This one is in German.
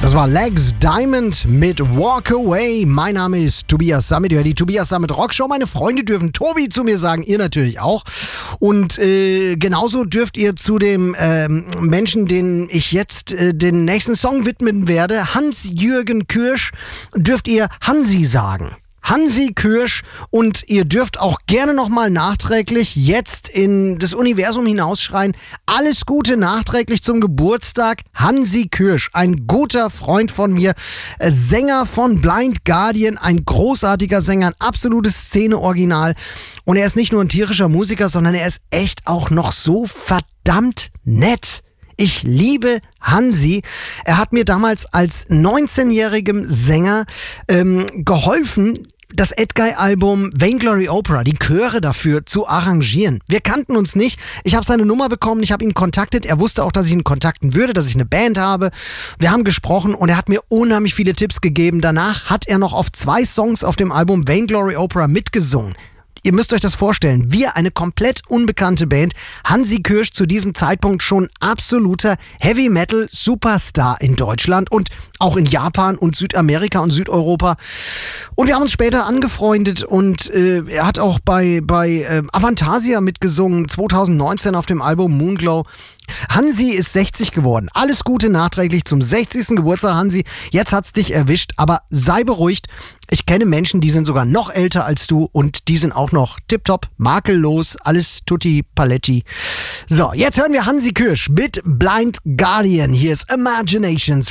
Das war Legs Diamond mit Walk Away. Mein Name ist Tobias Sammet. Ihr hört die Tobias Sammet Rockshow. Meine Freunde dürfen Tobi zu mir sagen, ihr natürlich auch. Und genauso dürft ihr zu dem Menschen, den ich jetzt den nächsten Song widmen werde, Hans-Jürgen Kürsch, dürft ihr Hansi sagen. Hansi Kürsch, und ihr dürft auch gerne nochmal nachträglich jetzt in das Universum hinausschreien: Alles Gute nachträglich zum Geburtstag, Hansi Kürsch, ein guter Freund von mir, Sänger von Blind Guardian, ein großartiger Sänger, ein absolutes Szene-Original, und er ist nicht nur ein tierischer Musiker, sondern er ist echt auch noch so verdammt nett. Ich liebe Hansi. Er hat mir damals als 19-jährigem Sänger geholfen, das Edguy-Album Vainglory Opera, die Chöre dafür zu arrangieren. Wir kannten uns nicht. Ich habe seine Nummer bekommen, ich habe ihn kontaktet. Er wusste auch, dass ich ihn kontakten würde, dass ich eine Band habe. Wir haben gesprochen und er hat mir unheimlich viele Tipps gegeben. Danach hat er noch auf 2 Songs auf dem Album Vainglory Opera mitgesungen. Ihr müsst euch das vorstellen, wir, eine komplett unbekannte Band, Hansi Kürsch zu diesem Zeitpunkt schon absoluter Heavy-Metal-Superstar in Deutschland und auch in Japan und Südamerika und Südeuropa. Und wir haben uns später angefreundet, und er hat auch bei Avantasia mitgesungen, 2019 auf dem Album Moonglow. Hansi ist 60 geworden. Alles Gute nachträglich zum 60. Geburtstag, Hansi. Jetzt hat's dich erwischt, aber sei beruhigt. Ich kenne Menschen, die sind sogar noch älter als du, und die sind auch noch tipptopp, makellos, alles tutti paletti. So, jetzt hören wir Hansi Kürsch mit Blind Guardian. Hier ist Imaginations.